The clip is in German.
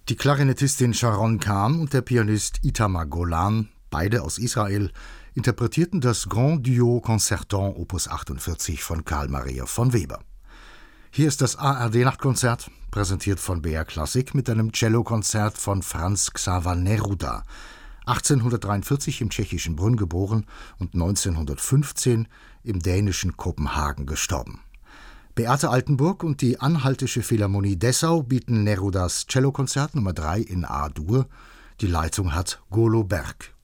Die Klarinettistin Sharon Khan und der Pianist Itamar Golan, beide aus Israel, interpretierten das Grand Duo Concertant Opus 48 von Carl Maria von Weber. Hier ist das ARD-Nachtkonzert, präsentiert von BR Klassik mit einem Cellokonzert von Franz Xaver Neruda, 1843 im tschechischen Brünn geboren und 1915 im dänischen Kopenhagen gestorben. Beate Altenburg und die Anhaltische Philharmonie Dessau bieten Nerudas Cellokonzert Nummer 3 in A-Dur. Die Leitung hat Golo Berg.